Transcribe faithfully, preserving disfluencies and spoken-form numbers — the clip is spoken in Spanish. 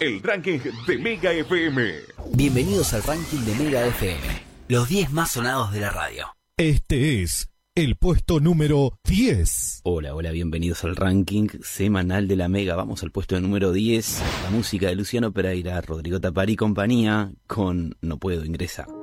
El ranking de Mega F M. Bienvenidos al ranking de Mega F M, los diez más sonados de la radio. Este es el puesto número diez. Hola, hola, bienvenidos al ranking semanal de la Mega. Vamos al puesto número diez, la música de Luciano Pereira, Rodrigo Tapari y compañía con No Puedo Ingresar.